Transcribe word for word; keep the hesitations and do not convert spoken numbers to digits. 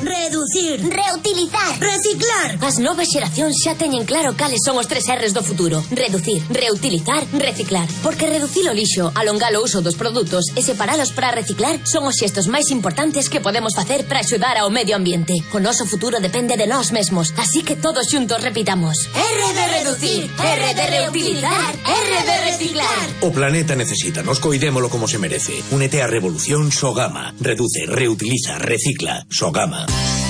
Reducir. Reutilizar. Reciclar. As novas xeracións xa teñen claro cales son os tres R's do futuro. Reducir, reutilizar, reciclar. Porque reducir o lixo, alongar o uso dos produtos e separalos para reciclar son os xestos máis importantes que podemos facer para axudar ao medio ambiente. O noso futuro depende de nós mesmos, así que todos xuntos repitamos. R de reducir, R de reutilizar, R de reciclar. O planeta necesita, nos coidémolo como se merece. Únete á revolución Sogama. Reduce, reutiliza, recicla. Sogama.